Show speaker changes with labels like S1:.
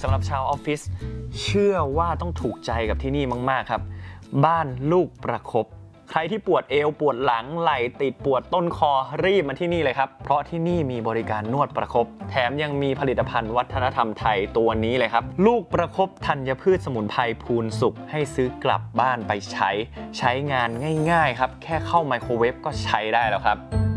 S1: ำหรับชาวออฟฟิศเชื่อว่าต้องถูกใจกับที่นี่มากๆครับบ้านลูกประคบใครที่ปวดเอวปวดหลังไหล่ติดปวดต้นคอรีบมาที่นี่เลยครับเพราะที่นี่มีบริการนวดประคบแถมยังมีผลิตภัณฑ์วัฒนธรรมไทยตัวนี้เลยครับลูกประคบธัญพืชสมุนไพรพูนสุกให้ซื้อกลับบ้านไปใช้งานง่ายๆครับแค่เข้าไมโครเวฟก็ใช้ได้แล้วครับ